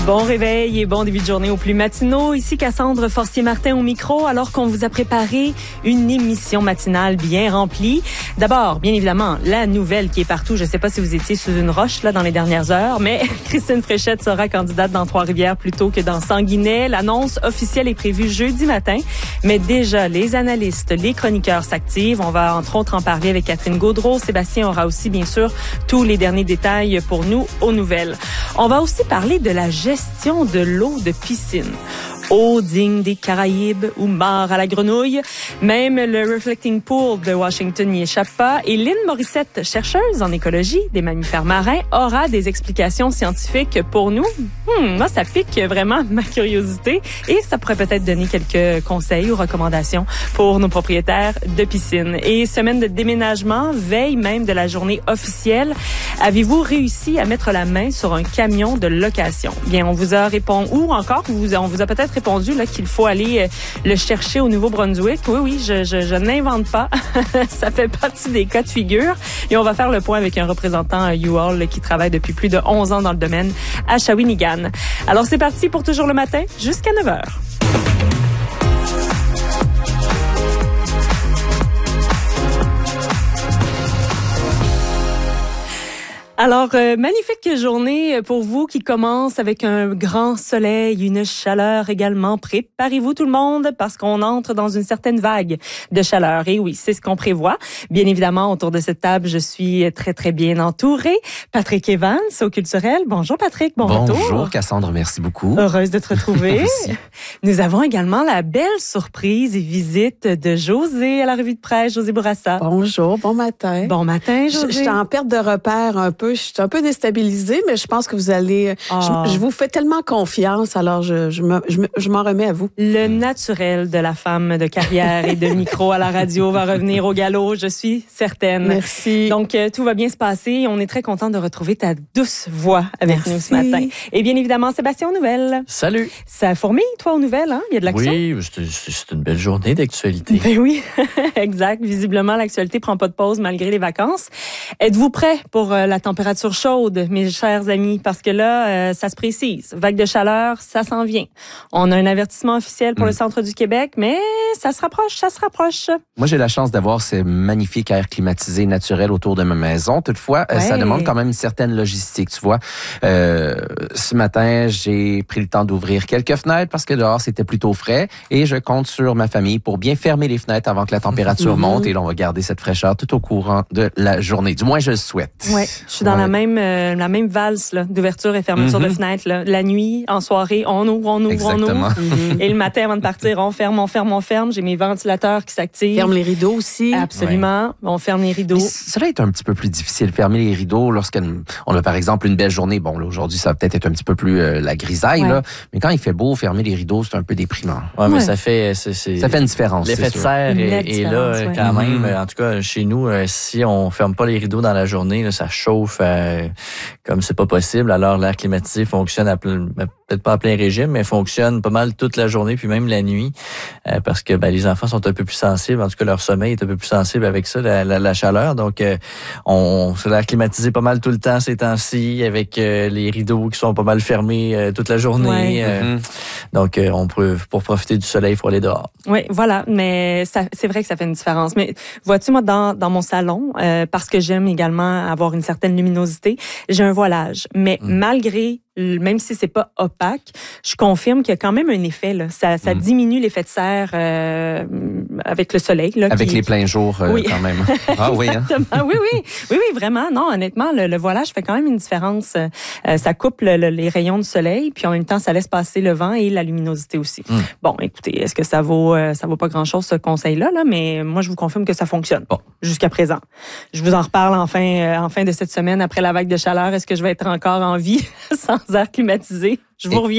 Bon réveil et bon début de journée aux plus matinaux. Ici Cassandre Forcier-Martin au micro, alors qu'on vous a préparé une émission matinale bien remplie. D'abord, bien évidemment, la nouvelle qui est partout. Je ne sais pas si vous étiez sous une roche là dans les dernières heures, mais Christine Fréchette sera candidate dans Trois-Rivières plutôt que dans Sanguinet. L'annonce officielle est prévue jeudi matin, mais déjà, les analystes, les chroniqueurs s'activent. On va entre autres en parler avec Catherine Gaudreault. Sébastien aura aussi, bien sûr, tous les derniers détails pour nous aux nouvelles. On va aussi parler de la gestion de l'eau de piscine. Eau digne des Caraïbes ou mort à la grenouille. Même le Reflecting Pool de Washington n'y échappe pas. Et Lynn Morissette, chercheuse en écologie des mammifères marins, aura des explications scientifiques pour nous. Moi, ça pique vraiment ma curiosité et ça pourrait peut-être donner quelques conseils ou recommandations pour nos propriétaires de piscine. Et semaine de déménagement, veille même de la journée officielle, avez-vous réussi à mettre la main sur un camion de location? Bien, on vous a répondu, ou encore, on vous a peut-être répondu là qu'il faut aller le chercher au Nouveau-Brunswick. Oui, je n'invente pas. Ça fait partie des cas de figure. Et on va faire le point avec un représentant U-Haul qui travaille depuis plus de 11 ans dans le domaine à Shawinigan. Alors, c'est parti pour Toujours le matin jusqu'à 9h. Alors, magnifique journée pour vous qui commence avec un grand soleil, une chaleur également. Préparez-vous tout le monde parce qu'on entre dans une certaine vague de chaleur. Et oui, c'est ce qu'on prévoit. Bien évidemment, autour de cette table, je suis très, très bien entourée. Patrick Evans au Culturel. Bonjour Patrick, bon retour. Bonjour Cassandre, merci beaucoup. Heureuse de te retrouver. Nous avons également la belle surprise et visite de Josée à la revue de presse, Josée Bourassa. Bonjour, bon matin. Bon matin, Josée. Je suis en perte de repère un peu. Je suis un peu déstabilisée, mais je pense que vous allez... Je vous fais tellement confiance, alors je m'en remets à vous. Le naturel de la femme de carrière et de micro à la radio va revenir au galop, je suis certaine. Merci. Donc, tout va bien se passer. On est très content de retrouver ta douce voix avec nous ce matin. Et bien évidemment, Sébastien aux nouvelles. Salut. Ça fourmille, toi, aux nouvelles, hein? Il y a de l'action? Oui, c'est une belle journée d'actualité. Ben oui, exact. Visiblement, l'actualité prend pas de pause malgré les vacances. Êtes-vous prêts pour la température chaude, mes chers amis? Parce que là, ça se précise. Vague de chaleur, ça s'en vient. On a un avertissement officiel pour le centre du Québec, mais ça se rapproche. Moi, j'ai la chance d'avoir ce magnifique air climatisé naturel autour de ma maison. Toutefois, ça demande quand même une certaine logistique, tu vois. Ce matin, j'ai pris le temps d'ouvrir quelques fenêtres parce que dehors, c'était plutôt frais et je compte sur ma famille pour bien fermer les fenêtres avant que la température monte et là, on va garder cette fraîcheur tout au courant de la journée. Du moins, je le souhaite. Ouais, je suis dans la même valse là, d'ouverture et fermeture de fenêtres. Là. La nuit, en soirée, on ouvre. Exactement. Et le matin, avant de partir, on ferme. J'ai mes ventilateurs qui s'activent. Ferme les rideaux aussi. Absolument. Ouais. On ferme les rideaux. Mais cela est un petit peu plus difficile. Fermer les rideaux lorsqu'on a, par exemple, une belle journée. Bon, là, aujourd'hui, ça va peut-être être un petit peu plus la grisaille, là. Mais quand il fait beau, fermer les rideaux, c'est un peu déprimant. Ouais, mais ça fait une différence. L'effet de serre est là, quand même. En tout cas, chez nous, si on ferme pas les rideaux dans la journée, là, ça chauffe comme c'est pas possible. Alors, l'air climatisé fonctionne peut-être pas à plein régime, mais fonctionne pas mal toute la journée, puis même la nuit, parce que les enfants sont un peu plus sensibles. En tout cas, leur sommeil est un peu plus sensible avec ça, la chaleur. Donc, on se l'air climatisé pas mal tout le temps ces temps-ci, avec les rideaux qui sont pas mal fermés toute la journée. Donc, pour profiter du soleil, il faut aller dehors. Oui, voilà. Mais c'est vrai que ça fait une différence. Mais vois-tu, moi, dans mon salon, parce que j'aime également avoir une certaine luminosité, j'ai un voilage. Mais malgré, même si c'est pas opaque, je confirme qu'il y a quand même un effet. Là. Ça diminue l'effet de serre avec le soleil. Là, avec les pleins jours, quand même. Ah oui, hein? Oui, vraiment. Non, honnêtement, le voilage fait quand même une différence. Ça coupe les rayons du soleil, puis en même temps, ça laisse passer le vent et la luminosité aussi. Bon, écoutez, est-ce que ça vaut pas grand-chose, ce conseil-là, là? Mais moi, je vous confirme que ça fonctionne. Bon, jusqu'à présent. Je vous en reparle en fin de cette semaine, après la vague de chaleur. Est-ce que je vais être encore en vie sans air climatisé? Je vous reviens.